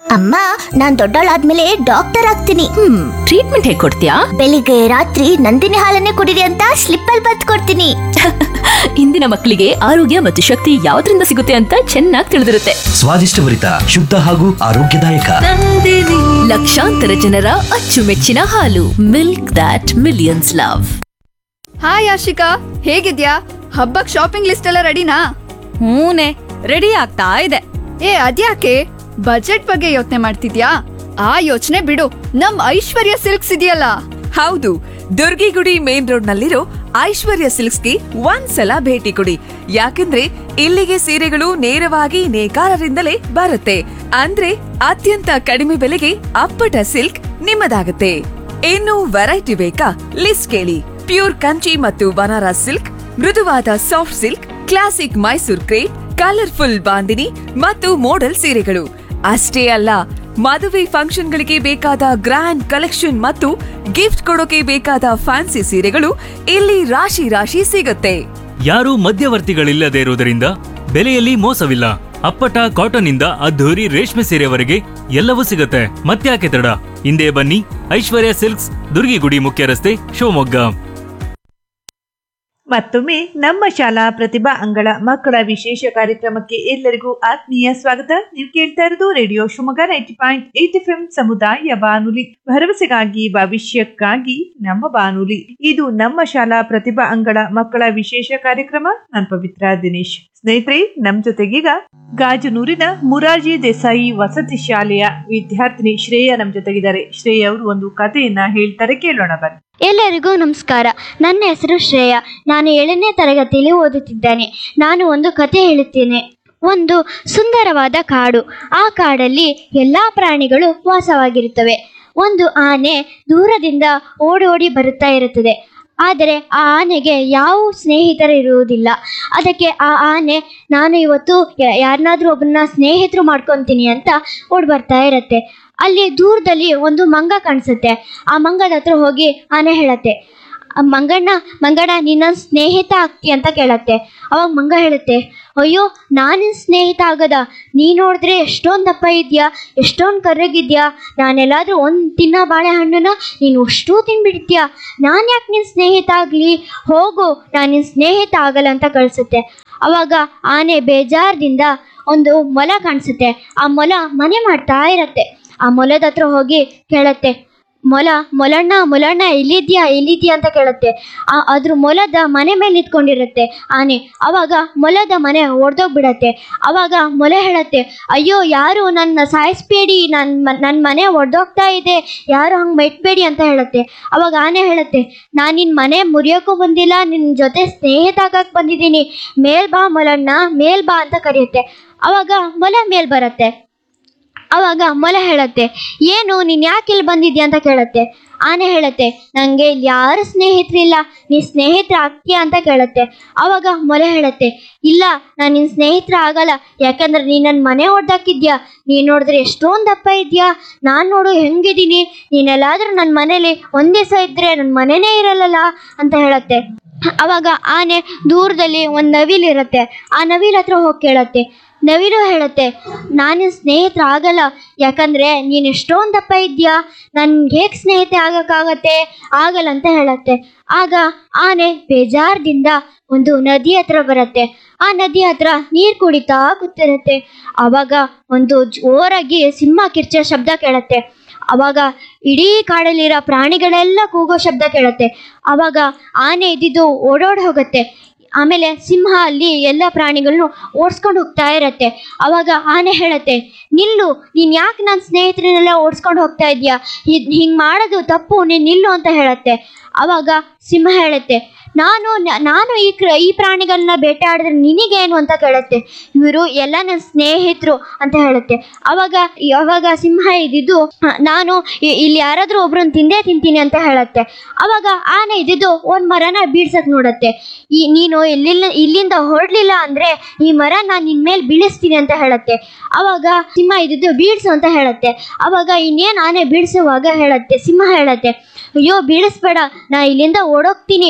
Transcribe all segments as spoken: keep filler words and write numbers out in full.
ಅಮ್ಮ, ನಾನ್ ದೊಡ್ಡವಳಾದ್ಮೇಲೆ ಡಾಕ್ಟರ್ ಆಗ್ತೀನಿ. ಹ್ಮ್ ಟ್ರೀಟ್ಮೆಂಟ್ ಹೇಗ್ ಕೊಡ್ತೀಯಾ? ಬೆಳಿಗ್ಗೆ ರಾತ್ರಿ ನಂದಿನಿ ಹಾಲನ್ನೇ ಕುಡಿರಿ ಅಂತ ಸ್ಲಿಪ್ ಅಲ್ಲಿ ಬತ್ ಕೊಡ್ತೀನಿ. ಇಂದಿನ ಮಕ್ಕಳಿಗೆ ಆರೋಗ್ಯ ಮತ್ತು ಶಕ್ತಿ ಯಾವ್ದ್ರಿಂದ ಸಿಗುತ್ತೆ ಅಂತ ಚೆನ್ನಾಗಿ ತಿಳಿದಿರುತ್ತೆ. ಸ್ವಾದಿಷ್ಟಭರಿತ, ಶುದ್ಧ ಹಾಗೂ ಆರೋಗ್ಯದಾಯಕ ಲಕ್ಷಾಂತರ ಜನರ ಅಚ್ಚುಮೆಚ್ಚಿನ ಹಾಲು. Milk that millions love. Hi Ashika, ಹೇಗಿದ್ಯಾ? ಹಬ್ಬಕ್ ಶಾಪಿಂಗ್ ಲಿಸ್ಟ್ ಎಲ್ಲ ರೆಡಿನಾ? ಹೂನೆ, ರೆಡಿ ಆಗ್ತಾ ಇದೆ. ಏ ಅದ್ಯಾಕೆ ಬಜೆಟ್ ಬಗ್ಗೆ ಯೋಚನೆ ಮಾಡ್ತಿದ್ಯಾ? ಆ ಯೋಚನೆ ಬಿಡು, ನಮ್ ಐಶ್ವರ್ಯ ಸಿಲ್ಕ್ಸ್ ಇದೆಯಲ್ಲ. ಹೌದು, ದುರ್ಗಿಗುಡಿ ಮೇನ್ ರೋಡ್ ನಲ್ಲಿರೋ ಐಶ್ವರ್ಯ ಸಿಲ್ಕ್ಸ್ಗೆ ಒಂದ್ಸಲ ಭೇಟಿ ಕೊಡಿ. ಯಾಕಂದ್ರೆ ಇಲ್ಲಿಗೆ ಸೀರೆಗಳು ನೇರವಾಗಿ ನೇಕಾರರಿಂದಲೇ ಬರುತ್ತೆ. ಅಂದ್ರೆ ಅತ್ಯಂತ ಕಡಿಮೆ ಬೆಲೆಗೆ ಅಪ್ಪಟ ಸಿಲ್ಕ್ ನಿಮ್ಮದಾಗುತ್ತೆ. ಇನ್ನು ವೆರೈಟಿ ಬೇಕಾ? ಲಿಸ್ಟ್ ಕೇಳಿ. ಪ್ಯೂರ್ ಕಂಚಿ ಮತ್ತು ಬನಾರಸ್ ಸಿಲ್ಕ್, ಮೃದುವಾದ soft silk, classic Mysore crepe, colourful bandhani ಮತ್ತು ಮೋಡಲ್ ಸೀರೆಗಳು ಅಷ್ಟೇ ಅಲ್ಲ, ಮದುವೆ ಫಂಕ್ಷನ್ಗಳಿಗೆ ಬೇಕಾದ ಗ್ರ್ಯಾಂಡ್ ಕಲೆಕ್ಷನ್ ಮತ್ತು ಗಿಫ್ಟ್ ಕೊಡೋಕೆ ಬೇಕಾದ ಫ್ಯಾನ್ಸಿ ಸೀರೆಗಳು ಇಲ್ಲಿ ರಾಶಿ ರಾಶಿ ಸಿಗುತ್ತೆ. ಯಾರೂ ಮಧ್ಯವರ್ತಿಗಳಿಲ್ಲದೆ ಇರುವುದರಿಂದ ಬೆಲೆಯಲ್ಲಿ ಮೋಸವಿಲ್ಲ. ಅಪ್ಪಟ ಕಾಟನ್ ಇಂದ ಅದ್ಧೂರಿ ರೇಷ್ಮೆ ಸೀರೆವರೆಗೆ ಎಲ್ಲವೂ ಸಿಗುತ್ತೆ. ಮತ್ತ್ಯಾಕೆ ತಡ? ಹಿಂದೆ ಬನ್ನಿ, ಐಶ್ವರ್ಯ ಸಿಲ್ಕ್ಸ್, ದುರ್ಗಿಗುಡಿ ಮುಖ್ಯ ರಸ್ತೆ, ಶಿವಮೊಗ್ಗ. ಮತ್ತೊಮ್ಮೆ ನಮ್ಮ ಶಾಲಾ ಪ್ರತಿಭಾ ಅಂಗಳ ಮಕ್ಕಳ ವಿಶೇಷ ಕಾರ್ಯಕ್ರಮಕ್ಕೆ ಎಲ್ಲರಿಗೂ ಆತ್ಮೀಯ ಸ್ವಾಗತ. ನೀವು ಕೇಳ್ತಾ ಇರೋದು radio Shivamogga ninety point eight F M ಸಮುದಾಯ ಬಾನುಲಿ, ಭರವಸೆಗಾಗಿ ಭವಿಷ್ಯಕ್ಕಾಗಿ ನಮ್ಮ ಬಾನುಲಿ. ಇದು ನಮ್ಮ ಶಾಲಾ ಪ್ರತಿಭಾ ಅಂಗಳ ಮಕ್ಕಳ ವಿಶೇಷ ಕಾರ್ಯಕ್ರಮ. ನಾನು ಪವಿತ್ರ ದಿನೇಶ್. ಸ್ನೇಹಿತರೆ, ನಮ್ ಜೊತೆಗೀಗ ಗಾಜನೂರಿನ ಮುರಾರ್ಜಿ ದೇಸಾಯಿ ವಸತಿ ಶಾಲೆಯ ವಿದ್ಯಾರ್ಥಿನಿ ಶ್ರೇಯ ನಮ್ ಜೊತೆಗಿದ್ದಾರೆ. ಶ್ರೇಯ ಅವರು ಒಂದು ಕಥೆಯನ್ನ ಹೇಳ್ತಾರೆ, ಕೇಳೋಣ ಬನ್ನಿ. ಎಲ್ಲರಿಗೂ ನಮಸ್ಕಾರ. ನನ್ನ ಹೆಸರು ಶ್ರೇಯ. ನಾನು ಏಳನೇ ತರಗತಿಯಲ್ಲಿ ಓದುತ್ತಿದ್ದೇನೆ. ನಾನು ಒಂದು ಕತೆ ಹೇಳುತ್ತೇನೆ. ಒಂದು ಸುಂದರವಾದ ಕಾಡು. ಆ ಕಾಡಲ್ಲಿ ಎಲ್ಲಾ ಪ್ರಾಣಿಗಳು ವಾಸವಾಗಿರುತ್ತವೆ. ಒಂದು ಆನೆ ದೂರದಿಂದ ಓಡೋಡಿ ಬರುತ್ತಾ ಇರುತ್ತದೆ. ಆದರೆ ಆ ಆನೆಗೆ ಯಾವ ಸ್ನೇಹಿತರು ಇರುವುದಿಲ್ಲ. ಅದಕ್ಕೆ ಆ ಆನೆ, ನಾನು ಇವತ್ತು ಯಾರನ್ನಾದ್ರೂ ಒಬ್ಬರನ್ನ ಸ್ನೇಹಿತರು ಮಾಡ್ಕೊತೀನಿ ಅಂತ ಓಡಿ ಬರ್ತಾ ಇರತ್ತೆ. ಅಲ್ಲಿ ದೂರದಲ್ಲಿ ಒಂದು ಮಂಗ ಕಾಣಿಸುತ್ತೆ. ಆ ಮಂಗದ ಹತ್ರ ಹೋಗಿ ಆನೆ ಹೇಳತ್ತೆ, ಮಂಗಣ್ಣ ಮಂಗಣ್ಣ ನಿನ್ನ ಸ್ನೇಹಿತ ಆಗ್ತಿ ಅಂತ ಕೇಳತ್ತೆ. ಅವಾಗ ಮಂಗ ಹೇಳುತ್ತೆ, ಅಯ್ಯೋ ನಾನಿನ್ ಸ್ನೇಹಿತ ಆಗದ, ನೀ ನೋಡಿದ್ರೆ ಎಷ್ಟೊಂದು ದಪ್ಪ ಇದೆಯಾ, ಎಷ್ಟೊಂದು ಕರ್ರಗಿದ್ಯಾ, ನಾನೆಲ್ಲಾದ್ರೂ ಒಂದು ತಿನ್ನೋ ಬಾಳೆಹಣ್ಣನ್ನ ನೀನು ಅಷ್ಟೂ ತಿನ್ಬಿಡ್ತೀಯಾ, ನಾನು ಯಾಕೆ ನಿನ್ನ ಸ್ನೇಹಿತ ಆಗಲಿ, ಹೋಗು, ನಾನು ನಿನ್ನ ಸ್ನೇಹಿತ ಆಗಲ್ಲ ಅಂತ ಕಳಿಸುತ್ತೆ. ಅವಾಗ ಆನೆ ಬೇಜಾರದಿಂದ ಒಂದು ಮೊಲ ಕಾಣಿಸುತ್ತೆ. ಆ ಮೊಲ ಮನೆ ಮಾಡ್ತಾ ಇರತ್ತೆ. ಆ ಮೊಲದ ಹತ್ರ ಹೋಗಿ ಕೇಳತ್ತೆ, ಮೊಲ ಮೊಲಣ್ಣ ಮೊಲಣ್ಣ ಎಲ್ಲಿದ್ಯಾ ಎಲ್ಲಿದ್ಯಾ ಅಂತ ಕೇಳುತ್ತೆ. ಆ ಅದ್ರ ಮೊಲದ ಮನೆ ಮೇಲೆ ನಿಂತ್ಕೊಂಡಿರುತ್ತೆ ಆನೆ. ಅವಾಗ ಮೊಲದ ಮನೆ ಒಡೆದೋಗ್ಬಿಡತ್ತೆ. ಅವಾಗ ಮೊಲ ಹೇಳತ್ತೆ, ಅಯ್ಯೋ ಯಾರು ನನ್ನ ಸಾಯಿಸ್ಬೇಡಿ, ನನ್ನ ನನ್ನ ಮನೆ ಒಡೆದೋಗ್ತಾ ಇದೆ, ಯಾರು ಹಂಗೆ ಮೆಟ್ಬೇಡಿ ಅಂತ ಹೇಳುತ್ತೆ. ಅವಾಗ ಆನೆ ಹೇಳುತ್ತೆ, ನಾನು ನಿನ್ನ ಮನೆ ಮುರಿಯೋಕ್ಕೂ ಬಂದಿಲ್ಲ, ನಿನ್ನ ಜೊತೆ ಸ್ನೇಹಿತ ಆಗಕ್ಕೆ ಬಂದಿದ್ದೀನಿ, ಮೇಲ್ ಬಾ ಮೊಲಣ್ಣ, ಮೇಲ್ ಬಾ ಅಂತ ಕರೆಯುತ್ತೆ. ಅವಾಗ ಮೊಲ ಮೇಲ್ ಬರುತ್ತೆ. ಅವಾಗ ಮೊಲ ಹೇಳತ್ತೆ, ಏನು ನೀನು ಯಾಕೆ ಇಲ್ಲಿ ಬಂದಿದ್ಯಾ ಅಂತ ಕೇಳತ್ತೆ. ಆನೆ ಹೇಳತ್ತೆ, ನನಗೆ ಇಲ್ಲಿ ಯಾರು ಸ್ನೇಹಿತರಿಲ್ಲ, ನೀ ಸ್ನೇಹಿತರ ಆಗ್ತೀಯಾ ಅಂತ ಕೇಳತ್ತೆ. ಅವಾಗ ಮೊಲ ಹೇಳತ್ತೆ, ಇಲ್ಲ ನಾನು ನಿನ್ನ ಸ್ನೇಹಿತರ ಆಗಲ್ಲ, ಯಾಕಂದ್ರೆ ನೀನು ನನ್ನ ಮನೆ ಹೊಡೆದಾಕಿದ್ಯಾ, ನೀನು ನೋಡಿದ್ರೆ ಎಷ್ಟೊಂದು ದಪ್ಪ ಇದೆಯಾ, ನಾನು ನೋಡು ಹೆಂಗಿದ್ದೀನಿ, ನೀನೆಲ್ಲಾದ್ರೂ ನನ್ನ ಮನೇಲಿ ಒಂದು ದಿವಸ ಇದ್ದರೆ ನನ್ನ ಮನೆಯೇ ಇರಲ್ಲ ಅಂತ ಹೇಳತ್ತೆ. ಅವಾಗ ಆನೆ ದೂರದಲ್ಲಿ ಒಂದು ನವಿಲಿರುತ್ತೆ. ಆ ನವಿಲ ಹತ್ರ ಹೋಗಿ ಕೇಳತ್ತೆ. ನವಿಲು ಹೇಳುತ್ತೆ, ನಾನು ಸ್ನೇಹಿತರ ಆಗಲ್ಲ, ಯಾಕಂದರೆ ನೀನು ಎಷ್ಟೊಂದು ದಪ್ಪ ಇದೆಯಾ, ನನ್ಗೆ ಹೇಗೆ ಸ್ನೇಹಿತೆ ಆಗೋಕ್ಕಾಗತ್ತೆ, ಆಗಲ್ಲ ಅಂತ ಹೇಳುತ್ತೆ. ಆಗ ಆನೆ ಬೇಜಾರದಿಂದ ಒಂದು ನದಿ ಹತ್ರ ಬರುತ್ತೆ. ಆ ನದಿ ಹತ್ರ ನೀರು ಕುಡಿತಾ ಕೂತಿರುತ್ತೆ. ಆವಾಗ ಒಂದು ಜೋರಾಗಿ ಸಿಂಹ ಕಿರ್ಚೋ ಶಬ್ದ ಕೇಳುತ್ತೆ. ಅವಾಗ ಇಡೀ ಕಾಡಲ್ಲಿರೋ ಪ್ರಾಣಿಗಳೆಲ್ಲ ಕೂಗೋ ಶಬ್ದ ಕೇಳುತ್ತೆ. ಆವಾಗ ಆನೆ ಇದ್ದಿದ್ದು ಓಡೋಡಿ ಹೋಗುತ್ತೆ. ಆಮೇಲೆ ಸಿಂಹ ಅಲ್ಲಿ ಎಲ್ಲ ಪ್ರಾಣಿಗಳನ್ನು ಓಡಿಸ್ಕೊಂಡು ಹೋಗ್ತಾ ಇರತ್ತೆ. ಅವಾಗ ಆನೆ ಹೇಳತ್ತೆ, ನಿಲ್ಲು, ನೀನು ಯಾಕೆ ನನ್ನ ಸ್ನೇಹಿತರನ್ನೆಲ್ಲ ಓಡಿಸ್ಕೊಂಡು ಹೋಗ್ತಾ ಇದೆಯಾ, ಹಿಂಗೆ ಮಾಡೋದು ತಪ್ಪು, ನೀನು ನಿಲ್ಲು ಅಂತ ಹೇಳತ್ತೆ. ಅವಾಗ ಸಿಂಹ ಹೇಳುತ್ತೆ, ನಾನು ನಾನು ಈ ಕ್ರ ಈ ಪ್ರಾಣಿಗಳನ್ನ ಬೇಟೆ ಆಡಿದ್ರೆ ನಿನಗೇನು ಅಂತ ಕೇಳುತ್ತೆ. ಇವರು ಎಲ್ಲ ನನ್ನ ಸ್ನೇಹಿತರು ಅಂತ ಹೇಳುತ್ತೆ. ಅವಾಗ ಅವಾಗ ಸಿಂಹ ಇದ್ದಿದ್ದು, ನಾನು ಇಲ್ಲಿ ಯಾರಾದರೂ ಒಬ್ರನ್ನ ತಿಂದೇ ತಿಂತೀನಿ ಅಂತ ಹೇಳುತ್ತೆ. ಅವಾಗ ಆನೆ ಇದ್ದಿದ್ದು ಒಂದು ಮರನ ಬೀಳ್ಸಕ್ಕೆ ನೋಡುತ್ತೆ. ಈ ನೀನು ಇಲ್ಲಿಲ್ಲ ಇಲ್ಲಿಂದ ಹೊರಡ್ಲಿಲ್ಲ ಅಂದರೆ ಈ ಮರ ನಾನು ನಿನ್ನ ಮೇಲೆ ಬೀಳಿಸ್ತೀನಿ ಅಂತ ಹೇಳುತ್ತೆ. ಅವಾಗ ಸಿಂಹ ಇದ್ದಿದ್ದು ಬೀಳ್ಸು ಅಂತ ಹೇಳುತ್ತೆ. ಅವಾಗ ಇನ್ನೇನು ಆನೆ ಬೀಳಿಸುವಾಗ ಹೇಳುತ್ತೆ, ಸಿಂಹ ಹೇಳುತ್ತೆ, ಅಯ್ಯೋ ಬೀಳಿಸ್ಬೇಡ, ನಾ ಇಲ್ಲಿಂದ ಓಡೋಗ್ತೀನಿ, ನೀ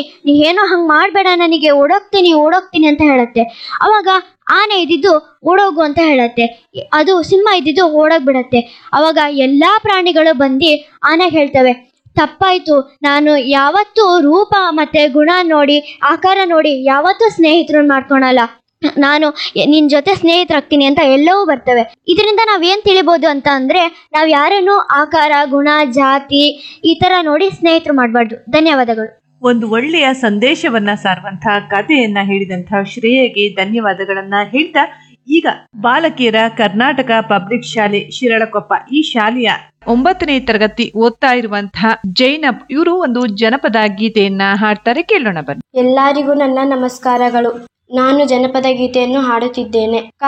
ಏನೋ ಹಂಗ್ ಮಾಡ್ಬೇಡ, ನನಗೆ ಓಡೋಗ್ತೀನಿ ಓಡೋಗ್ತೀನಿ ಅಂತ ಹೇಳತ್ತೆ. ಅವಾಗ ಆನೆ ಇದ್ದಿದ್ದು ಓಡೋಗು ಅಂತ ಹೇಳತ್ತೆ, ಅದು ಸಿಂಹ ಇದ್ದಿದ್ದು ಓಡೋಗ್ ಬಿಡತ್ತೆ. ಅವಾಗ ಎಲ್ಲಾ ಪ್ರಾಣಿಗಳು ಬಂದು ಆನೆಗೆ ಹೇಳ್ತವೆ, ತಪ್ಪಾಯ್ತು, ನಾನು ಯಾವತ್ತೂ ರೂಪ ಮತ್ತೆ ಗುಣ ನೋಡಿ ಆಕಾರ ನೋಡಿ ಯಾವತ್ತೂ ಸ್ನೇಹಿತರನ್ನ ಮಾಡ್ಕೊಳಲ್ಲ, ನಾನು ನಿನ್ ಜೊತೆ ಸ್ನೇಹಿತರಾಗ್ತೀನಿ ಅಂತ ಎಲ್ಲವೂ ಬರ್ತವೆ. ಇದರಿಂದ ನಾವೇನ್ ತಿಳಿಬಹುದು ಅಂತ ಅಂದ್ರೆ, ನಾವ್ ಯಾರನ್ನು ಆಕಾರ ಗುಣ ಜಾತಿ ಈ ತರ ನೋಡಿ ಸ್ನೇಹಿತರು ಮಾಡಬಾರ್ದು. ಧನ್ಯವಾದಗಳು. ಒಂದು ಒಳ್ಳೆಯ ಸಂದೇಶವನ್ನ ಸಾರುವಂತಹ ಕಥೆಯನ್ನ ಹೇಳಿದಂತಹ ಶ್ರೇಯಗೆ ಧನ್ಯವಾದಗಳನ್ನ ಹೇಳ್ತಾ, ಈಗ ಬಾಲಕಿಯರ ಕರ್ನಾಟಕ ಪಬ್ಲಿಕ್ ಶಾಲೆ ಶಿರಾಳಕೊಪ್ಪ ಈ ಶಾಲೆಯ ಒಂಬತ್ತನೇ ತರಗತಿ ಓದ್ತಾ ಇರುವಂತಹ ಜೈನಬ್ ಇವರು ಒಂದು ಜನಪದ ಗೀತೆಯನ್ನ ಹಾಡ್ತಾರೆ, ಕೇಳೋಣ ಬನ್ನಿ. ಎಲ್ಲರಿಗೂ ನನ್ನ ನಮಸ್ಕಾರಗಳು. ನಾನು ಜನಪದ ಗೀತೆಯನ್ನು ಹಾಡುತ್ತಿದ್ದೇನೆ.